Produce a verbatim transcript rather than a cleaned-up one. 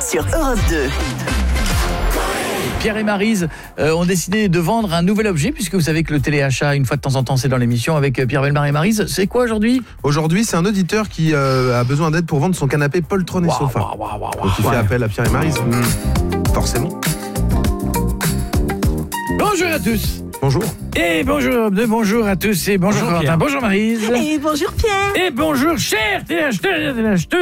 sur Europe deux. Pierre et Maryse euh, ont décidé de vendre un nouvel objet, puisque vous savez que le téléachat, une fois de temps en temps, c'est dans l'émission avec Pierre Bellemare et Maryse. C'est quoi aujourd'hui ? Aujourd'hui, c'est un auditeur qui euh, a besoin d'aide pour vendre son canapé poltron et Waouh, sofa. waouh, waouh, waouh, Donc il waouh. fait appel à Pierre et Maryse. Mmh. Forcément. Bonjour à tous. Bonjour. Et bonjour, de bonjour à tous et bonjour, Bonjour, Quentin, Pierre. bonjour Maryse. Et bonjour Pierre. Et bonjour cher téléacheteur et téléacheteuse.